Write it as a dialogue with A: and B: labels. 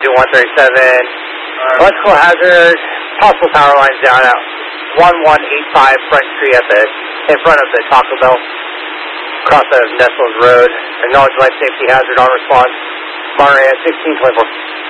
A: 137. Electrical hazard, possible power lines down at 1185 Front Street in front of the Taco Bell, across of Nestles Road. Acknowledge life safety hazard on response. Monterey at 1624.